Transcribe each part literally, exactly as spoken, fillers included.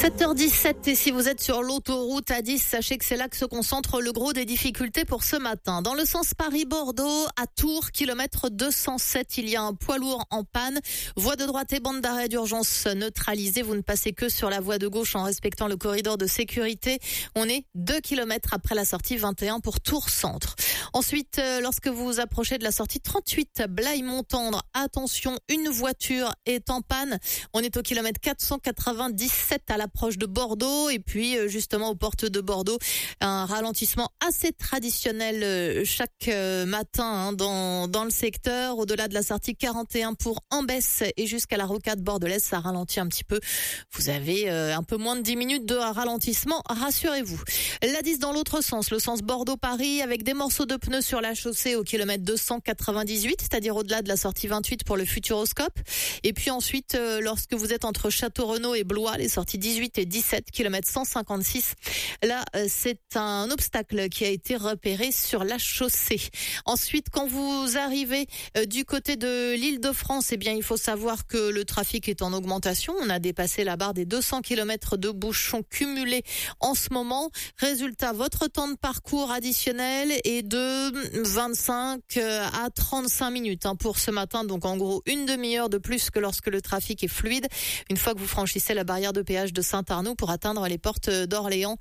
sept heures dix-sept et si vous êtes sur l'autoroute A dix, sachez que c'est là que se concentre le gros des difficultés pour ce matin. Dans le sens Paris-Bordeaux, à Tours, kilomètre deux cent sept, il y a un poids lourd en panne. Voie de droite et bande d'arrêt d'urgence neutralisée. Vous ne passez que sur la voie de gauche en respectant le corridor de sécurité. On est deux kilomètres après la sortie vingt et un pour Tours Centre. Ensuite, lorsque vous vous approchez de la sortie trente-huit, Blaye-Montendre, attention, une voiture est en panne. On est au kilomètre quatre cent quatre-vingt-dix-sept à l'approche de Bordeaux et puis justement aux portes de Bordeaux, un ralentissement assez traditionnel chaque matin hein, dans dans le secteur. Au-delà de la sortie quarante et un pour Ambès et jusqu'à la rocade bordelaise, ça ralentit un petit peu. Vous avez euh, un peu moins de dix minutes de ralentissement, rassurez-vous. La dix dans l'autre sens, le sens Bordeaux-Paris avec des morceaux de pneus sur la chaussée au kilomètre deux cent quatre-vingt-dix-huit, c'est-à-dire au-delà de la sortie vingt-huit pour le Futuroscope. Et puis ensuite, euh, lorsque vous êtes entre Château-Renaud et Blois, les sorties dix-huit et dix-sept, kilomètre cent cinquante-six. Là, euh, c'est un obstacle qui a été repéré sur la chaussée. Ensuite, quand vous arrivez euh, du côté de l'Île-de-France, eh bien, il faut savoir que le trafic est en augmentation. On a dépassé la barre des deux cents kilomètres de bouchons cumulés en ce moment. Résultat, votre temps de parcours additionnel est de vingt-cinq à trente-cinq minutes hein, pour ce matin. Donc, en gros, une demi-heure de plus que lorsque le trafic est fluide. Une fois que vous franchissez la barrière de péage de Saint-Arnoux pour atteindre les portes d'Orléans,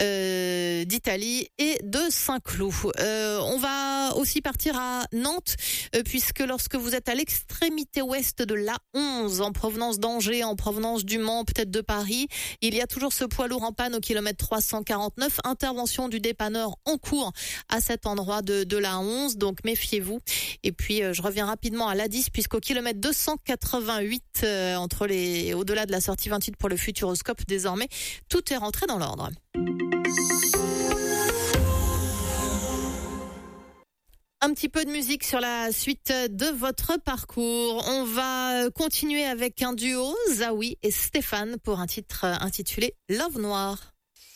euh, d'Italie et de Saint-Cloud. Euh, on va aussi partir à Nantes euh, puisque lorsque vous êtes à l'extrémité ouest de l'A onze en provenance d'Angers, en provenance du Mans, peut-être de Paris, il y a toujours ce poids lourd en panne au kilomètre trois cent quarante-neuf. Intervention du dépanneur en cours à cet endroit de, de l'A onze, donc méfiez-vous. Et puis euh, je reviens rapidement à l'A dix puisqu'au kilomètre deux cent quatre-vingt-huit euh, entre les au-delà de la sortie vingt-huit pour le Futuroscope, désormais tout est rentré dans l'ordre. Un petit peu de musique sur la suite de votre parcours. On va continuer avec un duo, Zawi et Stéphane, pour un titre intitulé Love Noir.